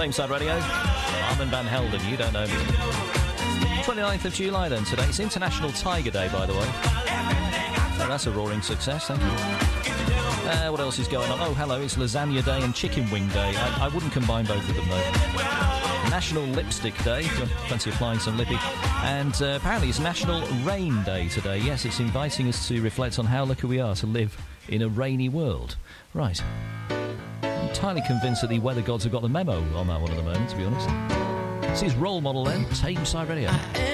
Tameside Radio. Armin van Helden, you don't know me. 29th of July then today. It's International Tiger Day, by the way. Oh, that's a roaring success, thank you. What else is going on? Oh, hello, it's Lasagna Day and Chicken Wing Day. I wouldn't combine both of them, though. National Lipstick Day, fancy applying some lippy. And apparently it's National Rain Day today. Yes, it's inviting us to reflect on how lucky we are to live in a rainy world. Right. I'm entirely convinced that the weather gods have got the memo on that one at the moment, to be honest. This is Role Model then, Tameside Radio.